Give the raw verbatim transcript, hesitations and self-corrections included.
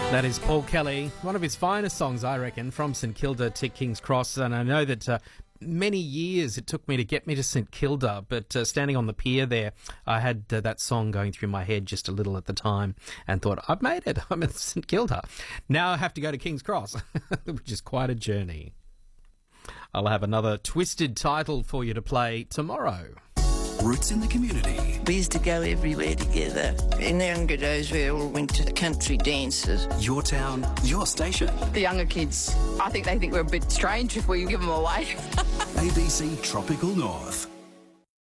That is Paul Kelly, one of his finest songs, I reckon, from St Kilda to King's Cross. And I know that uh, many years it took me to get me to St Kilda, but uh, standing on the pier there, I had uh, that song going through my head just a little at the time and thought, I've made it, I'm at St Kilda. Now I have to go to King's Cross, which is quite a journey. I'll have another twisted title for you to play tomorrow. Roots in the community. We used to go everywhere together. In the younger days, we all went to country dances. Your town, your station. The younger kids, I think they think we're a bit strange if we give them away. A B C Tropical North.